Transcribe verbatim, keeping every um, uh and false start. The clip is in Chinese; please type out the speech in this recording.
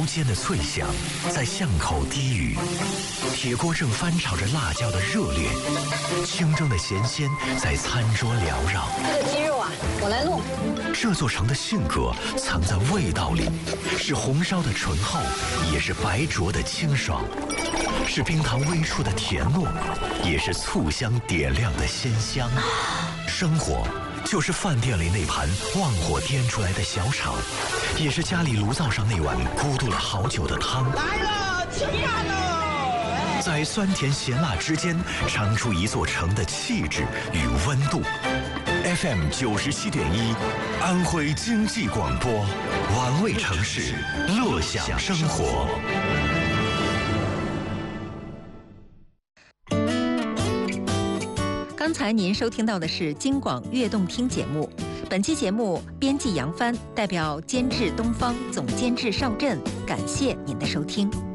无间的脆响在巷口低语，铁锅正翻炒着辣椒的热烈，清蒸的咸鲜在餐桌缭绕。 这个鸡肉啊，我来弄。 这座城的性格藏在味道里，是红烧的醇厚，也是白灼的清爽，是冰糖微触的甜糯，也是醋香点亮的鲜香。生活就是饭店里那盘旺火颠出来的小炒，也是家里炉灶上那碗咕嘟了好久的汤。 来了，吃饭喽！ 在酸甜咸辣之间，尝出一座城的气质与温度。F M 九十七点一，安徽经济广播，玩味城市，乐享生活。 刚才您收听到的是京广悦动听节目，本期节目编辑杨帆，代表监制东方，总监制邵震，感谢您的收听。